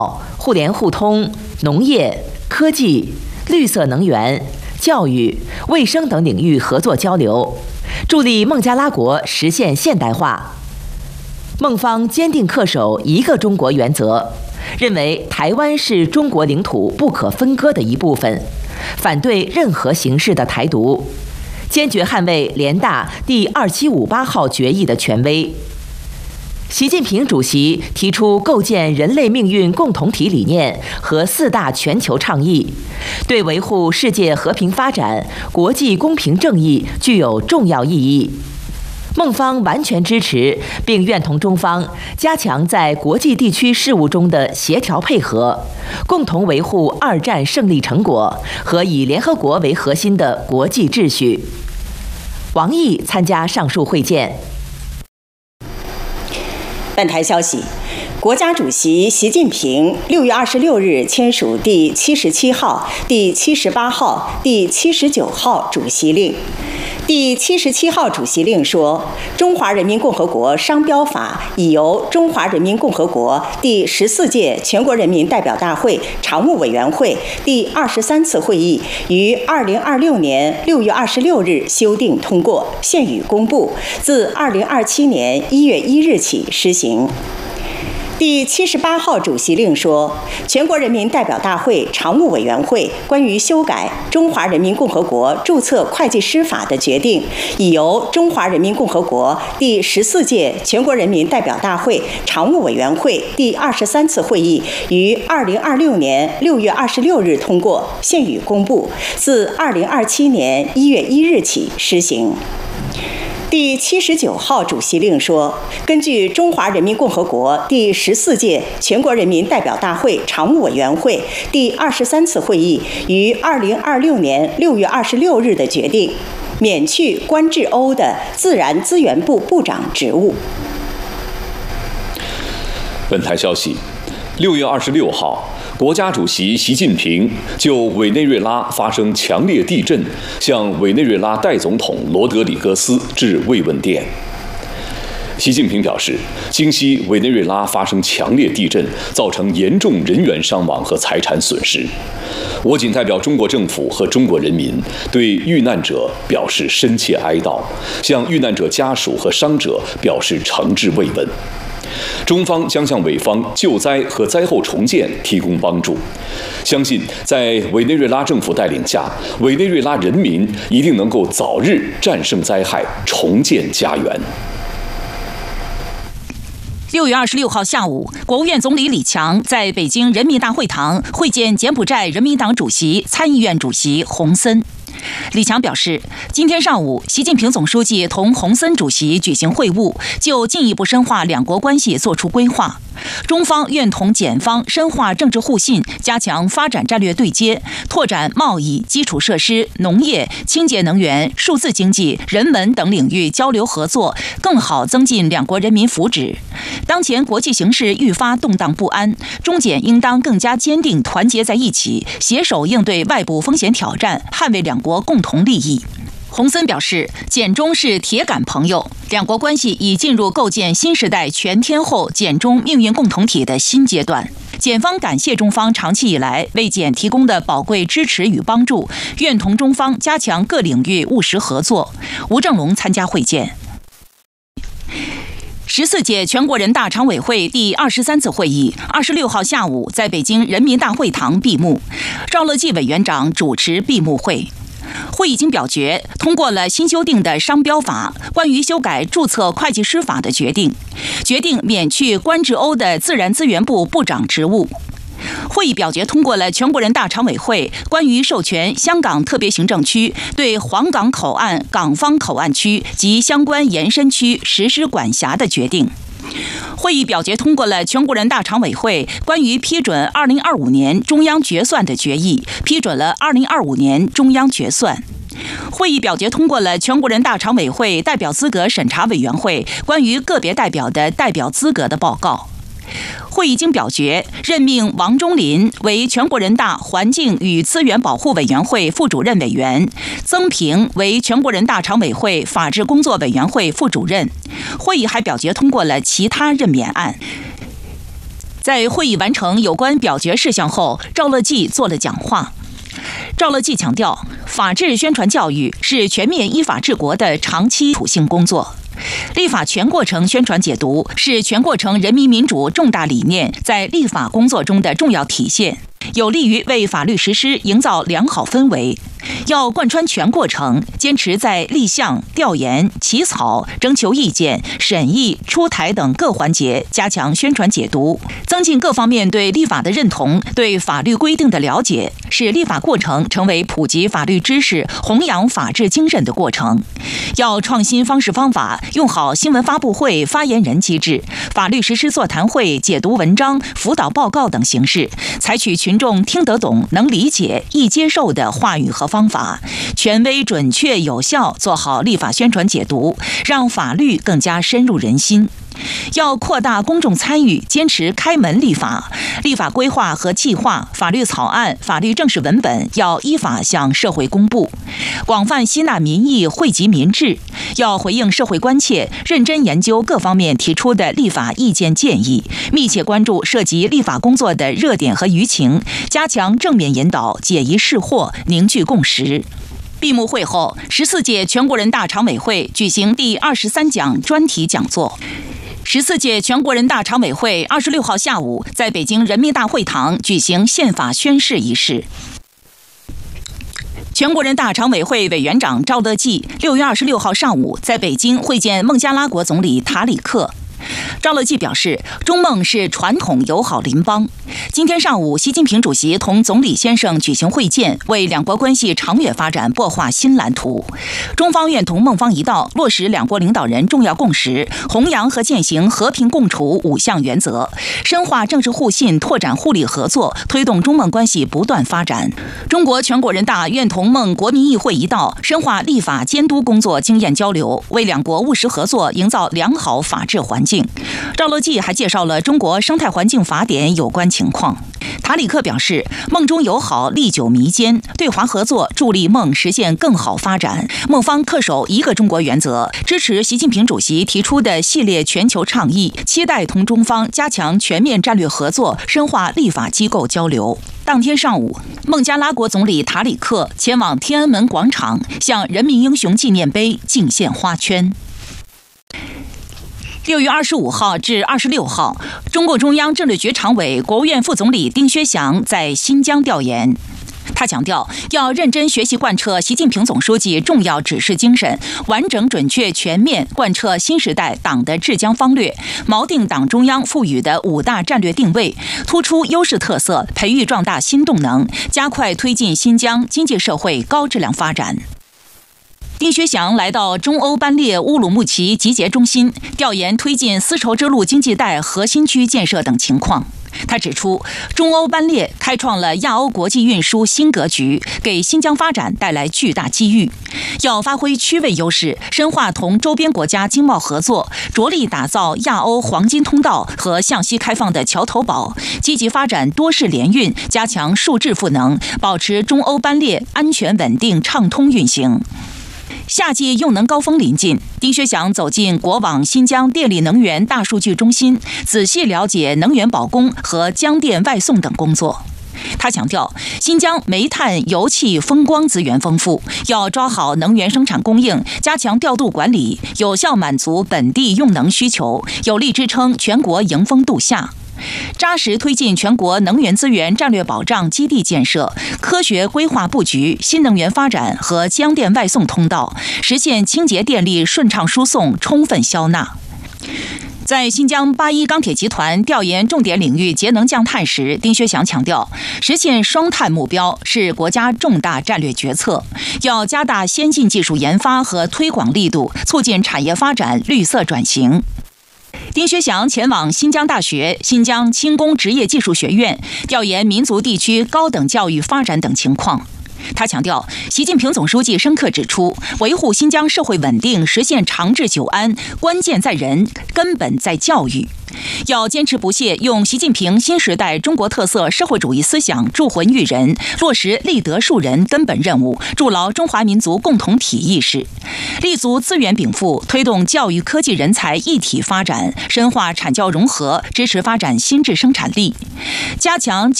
互联互通、农业、科技、绿色能源、教育、卫生等领域合作交流，助力孟加拉国实现现代化。孟方坚定恪守一个中国原则，认为台湾是中国领土不可分割的一部分，反对任何形式的台独，坚决捍卫联大第2758号决议的权威。习近平主席提出构建人类命运共同体理念和4大全球倡议，对维护世界和平发展、国际公平正义具有重要意义。孟方完全支持，并愿同中方加强在国际地区事务中的协调配合，共同维护2战胜利成果和以联合国为核心的国际秩序。王毅参加上述会见。 本台消息，国家主席习近平6月26日签署第77号、第78号、第79号主席令。第77号主席令说，中华人民共和国商标法已由中华人民共和国第14届全国人民代表大会常务委员会第23次会议于2026年6月26日修订通过，现予公布，自2027年1月1日起施行。第78号主席令说，全国人民代表大会常务委员会关于修改《中华人民共和国注册会计师法》的决定，已由中华人民共和国第14届全国人民代表大会常务委员会第23次会议于2026年6月26日通过，现予公布，自2027年1月1日起施行。第79号主席令说，根据中华人民共和国第14届全国人民代表大会常务委员会第23次会议于2026年6月26日的决定，免去关志欧的自然资源部部长职务。 本台消息，6月26号，国家主席习近平就委内瑞拉发生强烈地震，向委内瑞拉代总统罗德里戈斯致慰问电。习近平表示，今夕委内瑞拉发生强烈地震，造成严重人员伤亡和财产损失。我谨代表中国政府和中国人民对遇难者表示深切哀悼，向遇难者家属和伤者表示诚挚慰问。中方将向委方救灾和灾后重建提供帮助，相信在委内瑞拉政府带领下，委内瑞拉人民一定能够早日战胜灾害，重建家园。 6月26号下午，国务院总理李强在北京人民大会堂会见柬埔寨人民党主席、参议院主席洪森。李强表示，今天上午，习近平总书记同洪森主席举行会晤，就进一步深化两国关系作出规划。中方愿同柬方深化政治互信，加强发展战略对接，拓展贸易、基础设施、农业、清洁能源、数字经济、人文等领域交流合作，更好增进两国人民福祉。当前国际形势愈发动荡不安，中柬应当更加坚定团结在一起，携手应对外部风险挑战，捍卫两国共同利益。洪森表示，柬中是铁杆朋友，两国关系已进入构建新时代全天候柬中命运共同体的新阶段。柬方感谢中方长期以来为柬提供的宝贵支持与帮助，愿同中方加强各领域务实合作。吴正龙参加会见。14届全国人大常委会第23次会议26号下午在北京人民大会堂闭幕，赵乐际委员长主持闭幕会。会议经表决通过了新修订的商标法关于修改注册会计师法的决定，决定免去关志欧的自然资源部部长职务。会议表决通过了全国人大常委会关于授权香港特别行政区对黄港口岸港方口岸区及相关延伸区实施管辖的决定。会议表决通过了全国人大常委会关于批准2025年中央决算的决议，批准了2025年中央决算。会议表决通过了全国人大常委会代表资格审查委员会关于个别代表的代表资格的报告。会议经表决，任命王忠林为全国人大环境与资源保护委员会副主任委员，曾平为全国人大常委会法制工作委员会副主任。会议还表决通过了其他任免案。 在会议完成有关表决事项后，赵乐际做了讲话。赵乐际强调，法治宣传教育是全面依法治国的长期普性工作。立法全过程宣传解读是全过程人民民主重大理念在立法工作中的重要体现，有利于为法律实施营造良好氛围。要贯穿全过程，坚持在立项、调研、起草、征求意见、审议、出台等各环节加强宣传解读，增进各方面对立法的认同、对法律规定的了解，使立法过程成为普及法律知识、弘扬法治精神的过程。要创新方式方法，用好新闻发布会、发言人机制、法律实施座谈会、解读文章、辅导报告等形式，采取群众听得懂、能理解、易接受的话语和方法，权威、准确、有效做好立法宣传解读，让法律更加深入人心。要扩大公众参与，坚持开门立法，立法规划和计划、法律草案、法律正式文本要依法向社会公布，广泛吸纳民意，惠及民智。要回应社会关切，认真研究各方面提出的立法意见建议，密切关注涉及立法工作的热点和舆情，加强正面引导，解疑释惑，凝聚共识。闭幕会后，14届全国人大常委会举行第23讲专题讲座。14届全国人大常委会26号下午在北京人民大会堂举行宪法宣誓仪式。全国人大常委会委员长赵乐际6月26号上午在北京会见孟加拉国总理塔里克。赵乐际表示，中孟是传统友好邻邦。今天上午，习近平主席同总理先生举行会见，为两国关系长远发展擘画新蓝图。中方愿同孟方一道，落实两国领导人重要共识，弘扬和践行和平共处5项原则，深化政治互信，拓展互利合作，推动中孟关系不断发展。中国全国人大愿同孟国民议会一道，深化立法监督工作经验交流，为两国务实合作营造良好法治环境。赵乐际还介绍了中国生态环境法典有关情况。塔里克表示，孟中友好历久弥坚，对华合作助力孟实现更好发展。孟方恪守一个中国原则，支持习近平主席提出的系列全球倡议，期待同中方加强全面战略合作，深化立法机构交流。当天上午，孟加拉国总理塔里克前往天安门广场，向人民英雄纪念碑敬献花圈。6月25号至26号，中共中央政治局常委、国务院副总理丁薛祥在新疆调研。他强调，要认真学习贯彻习近平总书记重要指示精神，完整、准确、全面贯彻新时代党的治疆方略，锚定党中央赋予的5大战略定位，突出优势特色，培育壮大新动能，加快推进新疆经济社会高质量发展。丁薛祥来到中欧班列乌鲁木齐集结中心，调研推进丝绸之路经济带核心区建设等情况。他指出，中欧班列开创了亚欧国际运输新格局，给新疆发展带来巨大机遇。要发挥区位优势，深化同周边国家经贸合作，着力打造亚欧黄金通道和向西开放的桥头堡，积极发展多式联运，加强数质赋能，保持中欧班列安全稳定畅通运行。夏季用能高峰临近，丁薛祥走进国网新疆电力能源大数据中心，仔细了解能源保供和江电外送等工作。他强调，新疆煤炭、油气、风光资源丰富，要抓好能源生产供应，加强调度管理，有效满足本地用能需求，有力支撑全国迎峰度夏。扎实推进全国能源资源战略保障基地建设，科学规划布局新能源发展和江电外送通道，实现清洁电力顺畅输送、充分消纳。在新疆81钢铁集团调研重点领域节能降碳时，丁薛祥强调，实现双碳目标是国家重大战略决策，要加大先进技术研发和推广力度，促进产业发展、绿色转型。丁薛祥前往新疆大学、新疆轻工职业技术学院调研民族地区高等教育发展等情况。 他强调，习近平总书记深刻指出，维护新疆社会稳定、实现长治久安，关键在人，根本在教育。要坚持不懈用习近平新时代中国特色社会主义思想铸魂育人，落实立德树人根本任务，筑牢中华民族共同体意识，立足资源禀赋，推动教育科技人才一体发展，深化产教融合，支持发展新质生产力，加强教